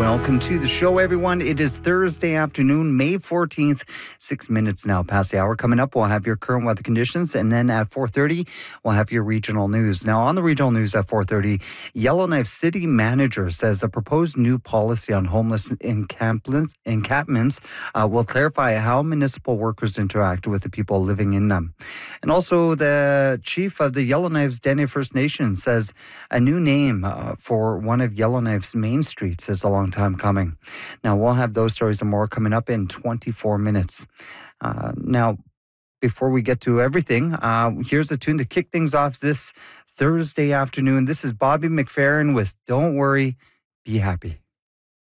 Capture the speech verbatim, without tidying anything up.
Welcome to the show, everyone. It is Thursday afternoon, May fourteenth, six minutes now past the hour. Coming up, we'll have your current weather conditions, and then at four thirty, we'll have your regional news. Now, on the regional news at four thirty, Yellowknife City Manager says a proposed new policy on homeless encampments, encampments uh, will clarify how municipal workers interact with the people living in them. And also, the chief of the Yellowknife's Dene First Nation says a new name uh, for one of Yellowknife's main streets is a long time coming. Now, we'll have those stories and more coming up in twenty-four minutes. Uh, now, before we get to everything, uh, here's a tune to kick things off this Thursday afternoon. This is Bobby McFerrin with Don't Worry, Be Happy.